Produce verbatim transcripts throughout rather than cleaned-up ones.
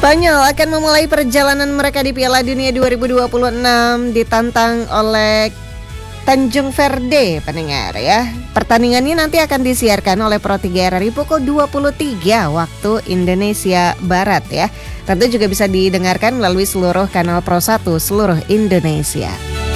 Spanyol akan memulai perjalanan mereka di Piala Dunia dua ribu dua puluh enam ditantang oleh Tanjung Verde, pendengar ya. Pertandingannya nanti akan disiarkan oleh Pro tiga R R I pukul dua puluh tiga waktu Indonesia Barat ya. Tentu juga bisa didengarkan melalui seluruh kanal Pro satu seluruh Indonesia.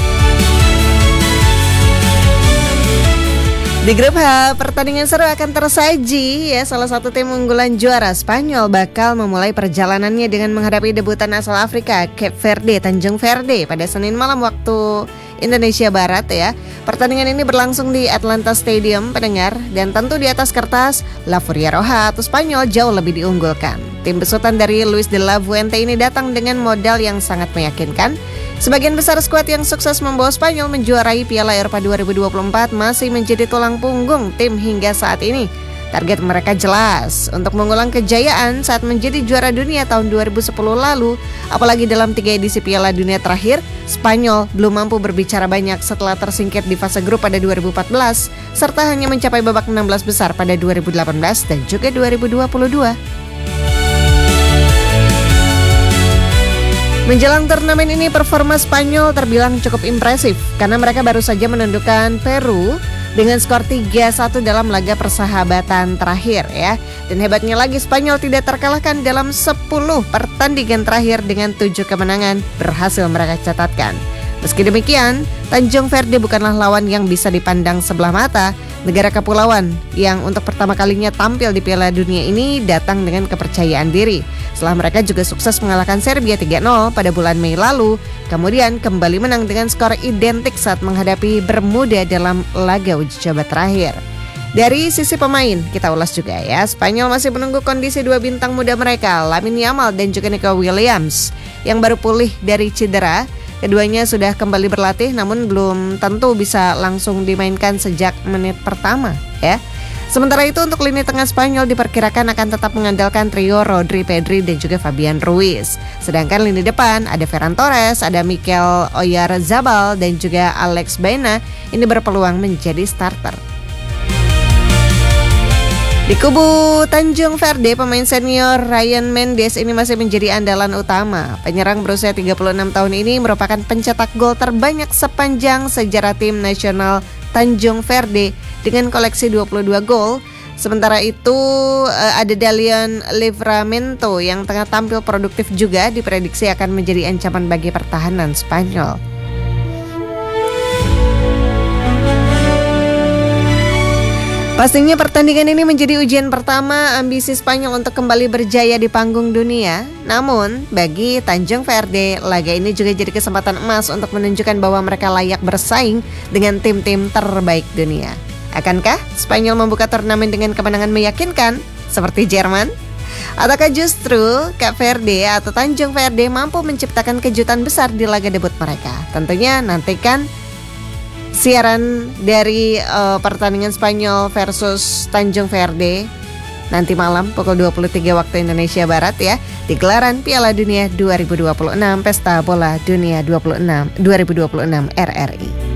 Di grup H, pertandingan seru akan tersaji ya. Salah satu tim unggulan juara Spanyol bakal memulai perjalanannya dengan menghadapi debutan asal Afrika, Cape Verde, Tanjung Verde pada Senin malam waktu Indonesia Barat ya. Pertandingan ini berlangsung di Atlanta Stadium, pendengar, dan tentu di atas kertas La Furia Roja atau Spanyol jauh lebih diunggulkan. Tim besutan dari Luis de la Fuente ini datang dengan modal yang sangat meyakinkan. Sebagian besar skuad yang sukses membawa Spanyol menjuarai Piala Eropa dua ribu dua puluh empat masih menjadi tulang punggung tim hingga saat ini. Target mereka jelas untuk mengulang kejayaan saat menjadi juara dunia tahun dua ribu sepuluh lalu. Apalagi dalam tiga edisi Piala Dunia terakhir, Spanyol belum mampu berbicara banyak setelah tersingkir di fase grup pada dua ribu empat belas, serta hanya mencapai babak enam belas besar pada dua ribu delapan belas dan juga dua ribu dua puluh dua. Menjelang turnamen ini, performa Spanyol terbilang cukup impresif karena mereka baru saja menundukkan Peru dengan skor tiga satu dalam laga persahabatan terakhir ya. Dan hebatnya lagi, Spanyol tidak terkalahkan dalam sepuluh pertandingan terakhir dengan tujuh kemenangan berhasil mereka catatkan. Meski demikian, Tanjung Verde bukanlah lawan yang bisa dipandang sebelah mata. Negara kepulauan yang untuk pertama kalinya tampil di Piala Dunia ini datang dengan kepercayaan diri. Setelah mereka juga sukses mengalahkan Serbia tiga nol pada bulan Mei lalu, kemudian kembali menang dengan skor identik saat menghadapi Bermuda dalam laga uji coba terakhir. Dari sisi pemain, kita ulas juga ya. Spanyol masih menunggu kondisi dua bintang muda mereka, Lamine Yamal dan juga Nico Williams, yang baru pulih dari cedera. Keduanya sudah kembali berlatih namun belum tentu bisa langsung dimainkan sejak menit pertama ya. Sementara itu untuk lini tengah Spanyol diperkirakan akan tetap mengandalkan trio Rodri, Pedri dan juga Fabian Ruiz. Sedangkan lini depan ada Ferran Torres, ada Mikel Oyarzabal dan juga Alex Baena ini berpeluang menjadi starter. Di kubu Tanjung Verde, pemain senior Ryan Mendes ini masih menjadi andalan utama. Penyerang berusia tiga puluh enam tahun ini merupakan pencetak gol terbanyak sepanjang sejarah tim nasional Tanjung Verde dengan koleksi dua puluh dua gol. Sementara itu ada Dalian Livramento yang tengah tampil produktif juga diprediksi akan menjadi ancaman bagi pertahanan Spanyol. Pastinya pertandingan ini menjadi ujian pertama ambisi Spanyol untuk kembali berjaya di panggung dunia. Namun, bagi Tanjung Verde, laga ini juga jadi kesempatan emas untuk menunjukkan bahwa mereka layak bersaing dengan tim-tim terbaik dunia. Akankah Spanyol membuka turnamen dengan kemenangan meyakinkan seperti Jerman? Ataukah justru Cape Verde atau Tanjung Verde mampu menciptakan kejutan besar di laga debut mereka? Tentunya nantikan siaran dari uh, pertandingan Spanyol versus Tanjung Verde nanti malam pukul dua puluh tiga waktu Indonesia Barat ya, di gelaran Piala Dunia dua ribu dua puluh enam Pesta Bola Dunia dua ribu dua puluh enam R R I.